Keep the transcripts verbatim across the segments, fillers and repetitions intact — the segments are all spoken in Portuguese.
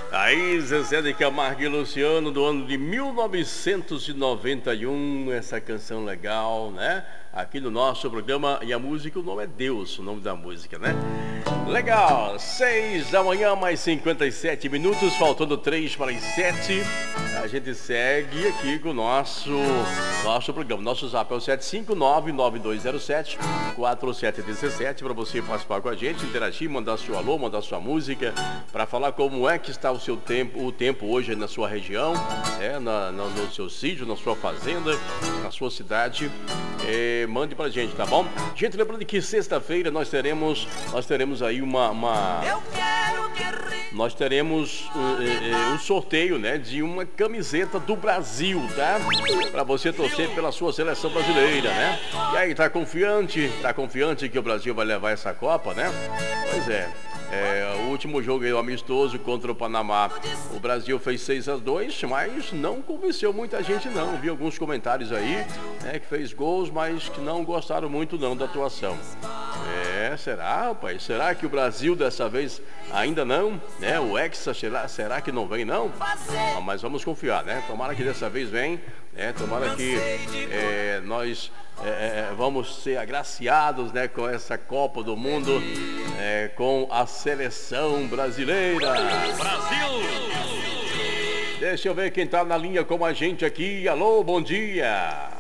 Aí, Zezé de Camargo e Luciano, do ano de mil novecentos e noventa e um, essa canção legal, né? Aqui no nosso programa, e a música, o nome é Deus, o nome da música, né? Legal, seis da manhã, mais cinquenta e sete minutos, faltando três para as sete. A gente segue aqui com o nosso, nosso programa. Nosso zap é o sete cinco nove, nove dois zero sete, quatro sete um sete, para você participar com a gente, interagir, mandar seu alô, mandar sua música, para falar como é que está o seu tempo, o tempo hoje na sua região, é, na, na, no seu sítio, na sua fazenda, na sua cidade. É, mande pra gente, tá bom? Gente, lembrando que sexta-feira nós teremos, nós teremos aí uma, uma... nós teremos um, um sorteio, né, de uma camiseta do Brasil, tá? Pra você torcer pela sua seleção brasileira, né? E aí, tá confiante? Tá confiante que o Brasil vai levar essa Copa, né? Pois é. É, o último jogo aí, o amistoso contra o Panamá, o Brasil fez seis a dois, mas não convenceu muita gente não. Vi alguns comentários aí, né, que fez gols, mas que não gostaram muito não da atuação. É, será, rapaz? Será que o Brasil dessa vez ainda não? Né? O Hexa, será, será que não vem não? Ah, mas vamos confiar, né? Tomara que dessa vez vem, né? Tomara que é, nós é, vamos ser agraciados, né, com essa Copa do Mundo, é, com a seleção brasileira. Brasil! Deixa eu ver quem tá na linha com a gente aqui. Alô, bom dia!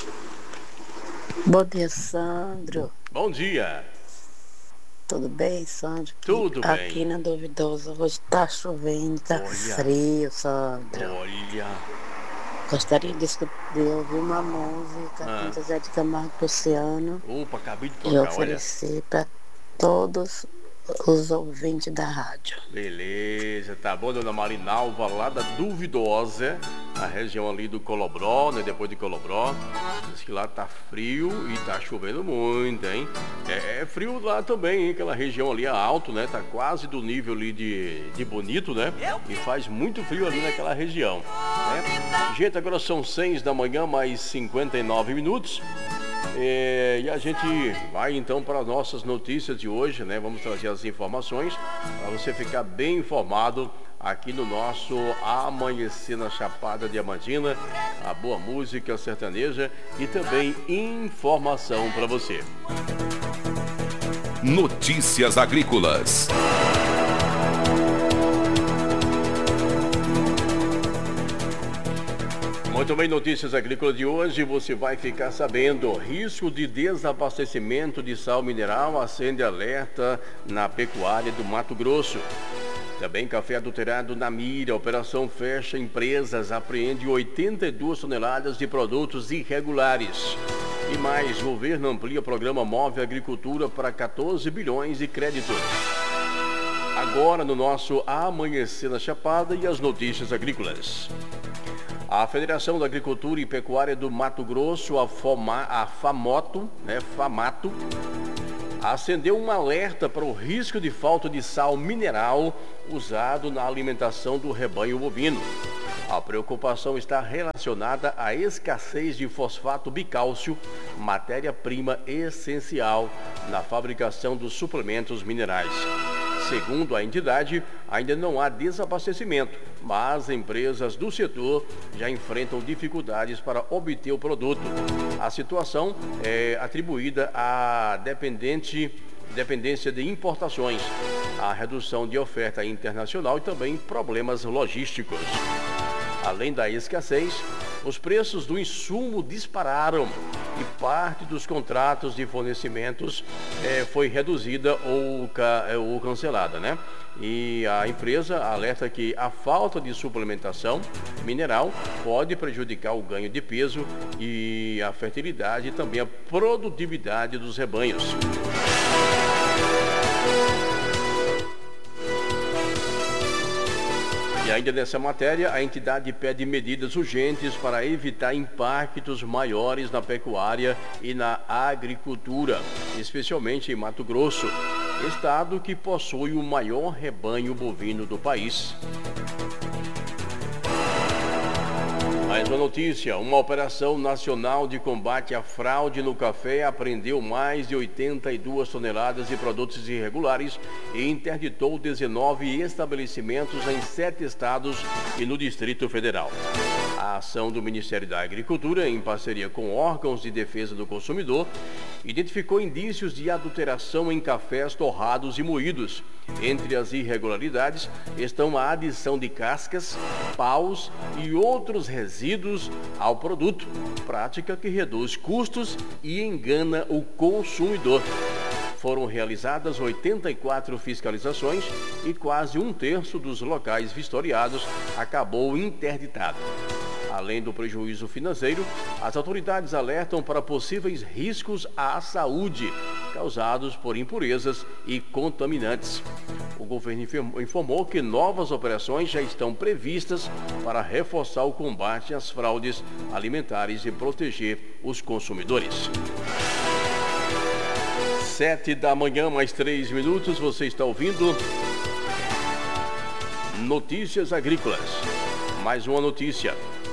Bom dia, Sandro. Bom dia. Tudo bem, Sandro? Tudo aqui, bem. Aqui na Duvidosa, hoje tá chovendo, tá Olha. frio, Sandro. Olha. Gostaria de, de ouvir uma música ah. com Zezé de Camargo e Luciano. Opa, acabei de tocar, e oferecer para todos os ouvintes da rádio. Beleza, tá bom, dona Marinalva, lá da Duvidosa, na região ali do Colobró, né? Depois de Colobró. Diz que lá tá frio e tá chovendo muito, hein? É, é frio lá também, hein? Aquela região ali é alto, né? Tá quase do nível ali de, de Bonito, né? E faz muito frio ali naquela região, né? Gente, agora são seis da manhã, mais cinquenta e nove minutos. É, e a gente vai então para as nossas notícias de hoje, né? Vamos trazer as informações para você ficar bem informado aqui no nosso Amanhecer na Chapada Diamantina, a boa música sertaneja e também informação para você. Notícias agrícolas. Muito bem, notícias agrícolas de hoje, você vai ficar sabendo: risco de desabastecimento de sal mineral acende alerta na pecuária do Mato Grosso. Também café adulterado na mira, operação fecha, empresas apreende oitenta e duas toneladas de produtos irregulares. E mais, governo amplia programa Move Agricultura para quatorze bilhões de créditos. Agora no nosso Amanhecer na Chapada e as notícias agrícolas. A Federação da Agricultura e Pecuária do Mato Grosso, a, Foma, a FAMOTO, né, FAMATO, acendeu um alerta para o risco de falta de sal mineral usado na alimentação do rebanho bovino. A preocupação está relacionada à escassez de fosfato bicálcio, matéria-prima essencial na fabricação dos suplementos minerais. Segundo a entidade, ainda não há desabastecimento, mas empresas do setor já enfrentam dificuldades para obter o produto. A situação é atribuída à dependente, dependência de importações, à redução de oferta internacional e também problemas logísticos. Além da escassez, os preços do insumo dispararam e parte dos contratos de fornecimentos eh, foi reduzida ou, ca, ou cancelada, né? E a empresa alerta que a falta de suplementação mineral pode prejudicar o ganho de peso e a fertilidade e também a produtividade dos rebanhos. E ainda nessa matéria, a entidade pede medidas urgentes para evitar impactos maiores na pecuária e na agricultura, especialmente em Mato Grosso, estado que possui o maior rebanho bovino do país. Mais uma notícia, uma operação nacional de combate à fraude no café apreendeu mais de oitenta e duas toneladas de produtos irregulares e interditou dezenove estabelecimentos em sete estados e no Distrito Federal. A ação do Ministério da Agricultura, em parceria com órgãos de defesa do consumidor, identificou indícios de adulteração em cafés torrados e moídos. Entre as irregularidades estão a adição de cascas, paus e outros resíduos ao produto, prática que reduz custos e engana o consumidor. Foram realizadas oitenta e quatro fiscalizações e quase um terço dos locais vistoriados acabou interditado. Além do prejuízo financeiro, as autoridades alertam para possíveis riscos à saúde causados por impurezas e contaminantes. O governo informou que novas operações já estão previstas para reforçar o combate às fraudes alimentares e proteger os consumidores. Sete da manhã, mais três minutos, você está ouvindo Notícias Agrícolas. Mais uma notícia.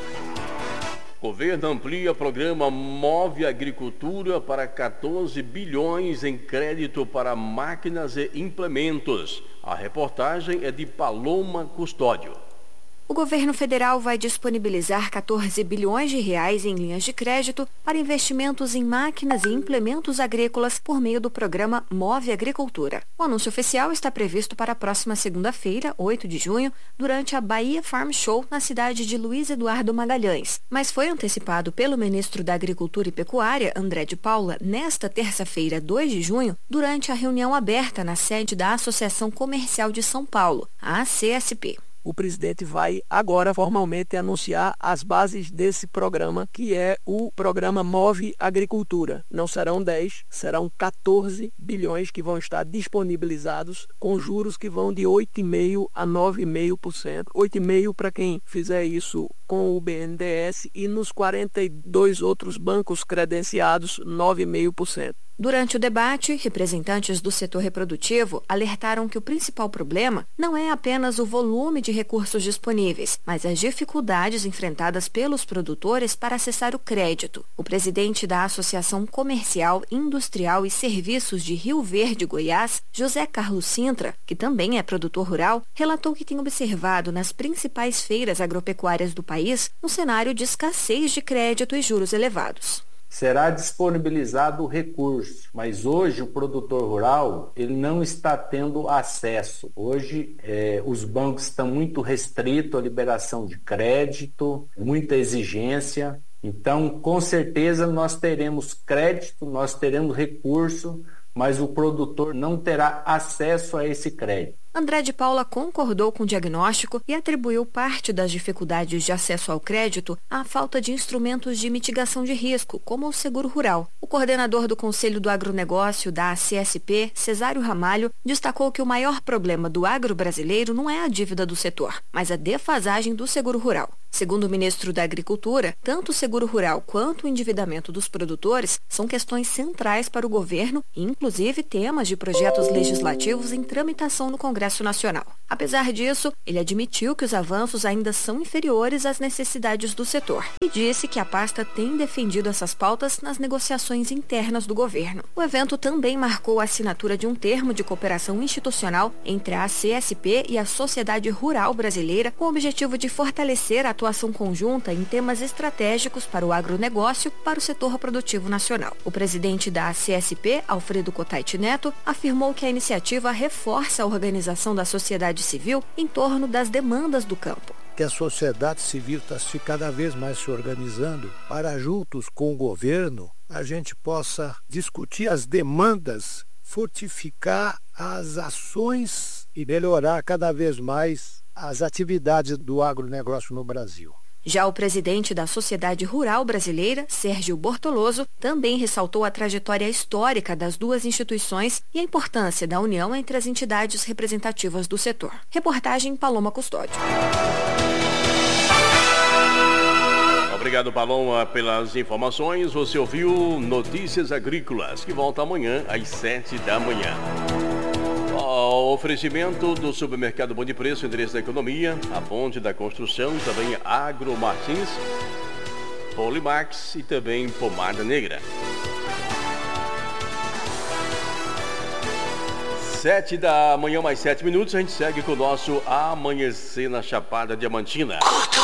O governo amplia programa Move Agricultura para quatorze bilhões em crédito para máquinas e implementos. A reportagem é de Paloma Custódio. O governo federal vai disponibilizar quatorze bilhões de reais em linhas de crédito para investimentos em máquinas e implementos agrícolas por meio do programa Move Agricultura. O anúncio oficial está previsto para a próxima segunda-feira, oito de junho, durante a Bahia Farm Show na cidade de Luiz Eduardo Magalhães, mas foi antecipado pelo ministro da Agricultura e Pecuária, André de Paula, nesta terça-feira, dois de junho, durante a reunião aberta na sede da Associação Comercial de São Paulo, a A C S P. O presidente vai agora formalmente anunciar as bases desse programa, que é o programa Move Agricultura. Não serão dez, serão quatorze bilhões que vão estar disponibilizados, com juros que vão de oito vírgula cinco por cento a nove vírgula cinco por cento. oito vírgula cinco por cento para quem fizer isso com o B N D E S e nos quarenta e dois outros bancos credenciados, nove vírgula cinco por cento. Durante o debate, representantes do setor reprodutivo alertaram que o principal problema não é apenas o volume de recursos disponíveis, mas as dificuldades enfrentadas pelos produtores para acessar o crédito. O presidente da Associação Comercial, Industrial e Serviços de Rio Verde, Goiás, José Carlos Sintra, que também é produtor rural, relatou que tem observado nas principais feiras agropecuárias do país um cenário de escassez de crédito e juros elevados. Será disponibilizado o recurso, mas hoje o produtor rural ele não está tendo acesso. Hoje é, os bancos estão muito restritos à liberação de crédito, muita exigência. Então, com certeza, nós teremos crédito, nós teremos recurso, mas o produtor não terá acesso a esse crédito. André de Paula concordou com o diagnóstico e atribuiu parte das dificuldades de acesso ao crédito à falta de instrumentos de mitigação de risco, como o seguro rural. O coordenador do Conselho do Agronegócio da A C S P, Cesário Ramalho, destacou que o maior problema do agro brasileiro não é a dívida do setor, mas a defasagem do seguro rural. Segundo o ministro da Agricultura, tanto o seguro rural quanto o endividamento dos produtores são questões centrais para o governo e, inclusive, temas de projetos legislativos em tramitação no Congresso Nacional. Apesar disso, ele admitiu que os avanços ainda são inferiores às necessidades do setor e disse que a pasta tem defendido essas pautas nas negociações internas do governo. O evento também marcou a assinatura de um termo de cooperação institucional entre a A C S P e a Sociedade Rural Brasileira, com o objetivo de fortalecer a atuação conjunta em temas estratégicos para o agronegócio para o setor produtivo nacional. O presidente da A C S P, Alfredo Cotait Neto, afirmou que a iniciativa reforça a organização da sociedade civil em torno das demandas do campo. Que a sociedade civil está se cada vez mais se organizando para, juntos com o governo, a gente possa discutir as demandas, fortificar as ações e melhorar cada vez mais as atividades do agronegócio no Brasil. Já o presidente da Sociedade Rural Brasileira, Sérgio Bortoloso, também ressaltou a trajetória histórica das duas instituições e a importância da união entre as entidades representativas do setor. Reportagem Paloma Custódio. Obrigado, Paloma, pelas informações. Você ouviu Notícias Agrícolas, que volta amanhã às sete da manhã. Oh, O oferecimento do supermercado Bom de Preço, endereço da economia, a Ponte da Construção, também Agro Martins, Polimax e também Pomada Negra. Sete da manhã, mais sete minutos, a gente segue com o nosso Amanhecer na Chapada Diamantina.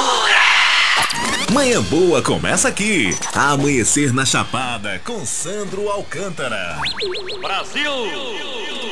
Manhã boa começa aqui. Amanhecer na Chapada com Sandro Alcântara. Brasil!